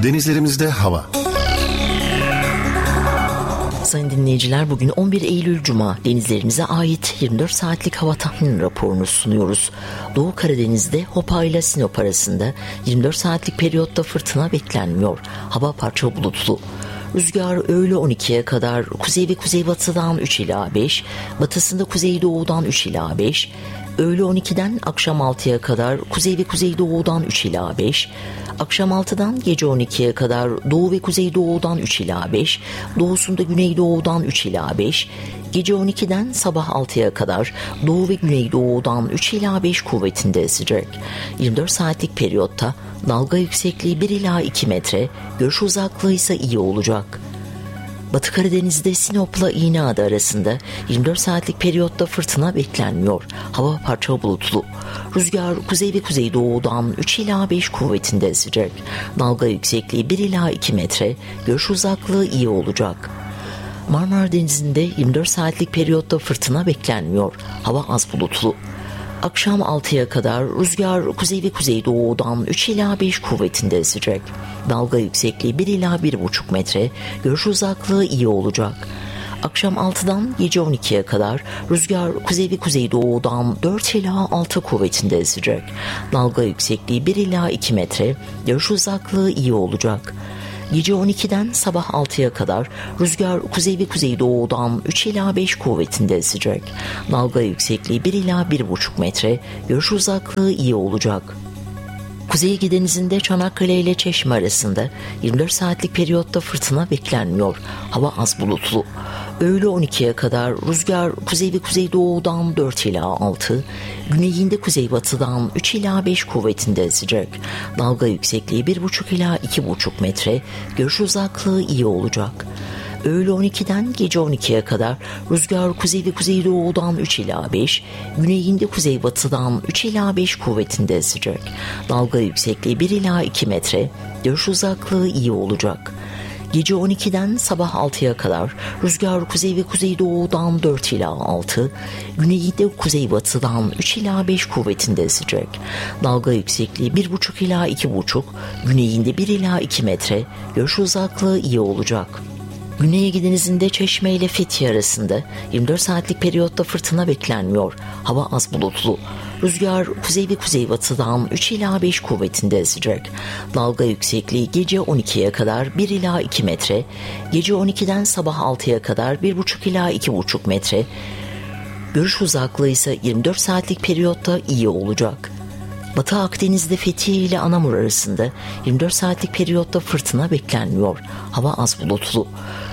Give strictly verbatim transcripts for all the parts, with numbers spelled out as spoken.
Denizlerimizde hava. Sayın dinleyiciler, bugün on bir Eylül Cuma, denizlerimize ait yirmi dört saatlik hava tahmini raporunu sunuyoruz. Doğu Karadeniz'de Hopa ile Sinop arasında yirmi dört saatlik periyotta fırtına beklenmiyor. Hava parça bulutlu. Rüzgar öğle on ikiye kadar kuzey ve kuzeybatıdan üç ila beş, batısında kuzeydoğudan üç ila beş, öğle on ikiden akşam altıya kadar kuzey ve kuzeydoğudan üç ila beş, akşam altıdan gece on ikiye kadar doğu ve kuzeydoğudan üç ila beş, doğusunda güneydoğudan üç ila beş, gece on ikiden sabah altıya kadar doğu ve güneydoğudan üç ila beş kuvvetinde esecek. yirmi dört saatlik periyotta dalga yüksekliği bir ila iki metre, görüş uzaklığı ise iyi olacak. Batı Karadeniz'de Sinop'la İğneada arasında yirmi dört saatlik periyotta fırtına beklenmiyor. Hava parça bulutlu. Rüzgar kuzey ve kuzeydoğudan üç ila beş kuvvetinde esecek. Dalga yüksekliği bir ila iki metre, görüş uzaklığı iyi olacak. Marmara Denizi'nde yirmi dört saatlik periyotta fırtına beklenmiyor. Hava az bulutlu. Akşam altıya kadar rüzgar kuzey ve kuzeydoğudan üç ila beş kuvvetinde esecek. Dalga yüksekliği bir ila bir buçuk metre, görüş uzaklığı iyi olacak. Akşam altıdan gece on ikiye kadar rüzgar kuzey ve kuzeydoğudan dört ila altı kuvvetinde esecek. Dalga yüksekliği bir ila iki metre, görüş uzaklığı iyi olacak. Gece on ikiden sabah altıya kadar rüzgar kuzey ve kuzeydoğudan üç ila beş kuvvetinde esecek. Dalga yüksekliği bir ila bir buçuk metre, görüş uzaklığı iyi olacak. Kuzey Ege Denizi'nde Çanakkale ile Çeşme arasında yirmi dört saatlik periyotta fırtına beklenmiyor. Hava az bulutlu. Öğle on ikiye kadar rüzgar kuzey ve kuzeydoğudan dört ila altı, güneyinde kuzeybatıdan üç ila beş kuvvetinde esecek. Dalga yüksekliği bir buçuk ila iki buçuk metre, görüş uzaklığı iyi olacak. Öğle on ikiden gece on ikiye kadar rüzgar kuzey ve kuzeydoğudan üç ila beş, güneyinde kuzeybatıdan üç ila beş kuvvetinde esecek. Dalga yüksekliği bir ila iki metre, görüş uzaklığı iyi olacak. Gece on ikiden sabah altıya kadar rüzgar kuzey ve kuzeydoğudan dört ila altı, güneyinde kuzeybatıdan üç ila beş kuvvetinde esecek. Dalga yüksekliği bir buçuk ila iki buçuk, güneyinde bir ila iki metre, görüş uzaklığı iyi olacak. Güney Ege Denizi'nde Çeşme ile Fethiye arasında yirmi dört saatlik periyotta fırtına beklenmiyor. Hava az bulutlu. Rüzgar kuzey ve kuzeybatıdan üç ila beş kuvvetinde esecek. Dalga yüksekliği gece on ikiye kadar bir ila iki metre, gece on ikiden sabah altıya kadar bir buçuk ila iki buçuk metre, görüş uzaklığı ise yirmi dört saatlik periyotta iyi olacak. Batı Akdeniz'de Fethiye ile Anamur arasında yirmi dört saatlik periyotta fırtına beklenmiyor. Hava az bulutlu.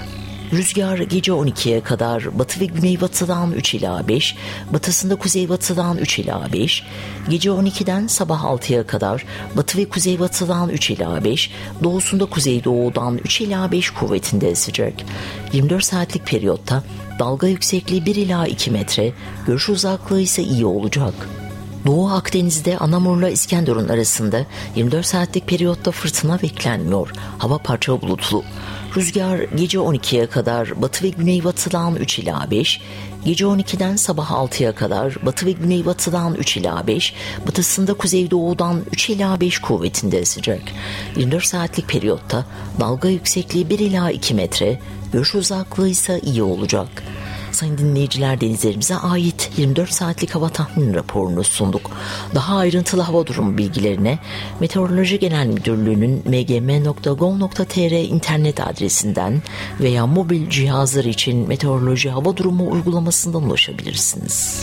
Rüzgar gece on ikiye kadar batı ve güneybatıdan üç ila beş, batısında kuzeybatıdan üç ila beş, gece on ikiden sabah altıya kadar batı ve kuzeybatıdan üç ila beş, doğusunda kuzeydoğudan üç ila beş kuvvetinde esecek. yirmi dört saatlik periyotta dalga yüksekliği bir ila iki metre, görüş uzaklığı ise iyi olacak. Doğu Akdeniz'de Anamur'la İskenderun arasında yirmi dört saatlik periyotta fırtına beklenmiyor. Hava parça bulutlu. Rüzgar gece on ikiye kadar batı ve güneybatıdan üç ila beş, gece on ikiden sabah altıya kadar batı ve güneybatıdan üç ila beş, batısında kuzeydoğudan üç ila beş kuvvetinde esecek. yirmi dört saatlik periyotta dalga yüksekliği bir ila iki metre, görüş uzaklığı ise iyi olacak. Sayın dinleyiciler, denizlerimize ait yirmi dört saatlik hava tahmini raporunu sunduk. Daha ayrıntılı hava durumu bilgilerine Meteoroloji Genel Müdürlüğü'nün m g m nokta gov nokta t r internet adresinden veya mobil cihazlar için meteoroloji hava durumu uygulamasından ulaşabilirsiniz.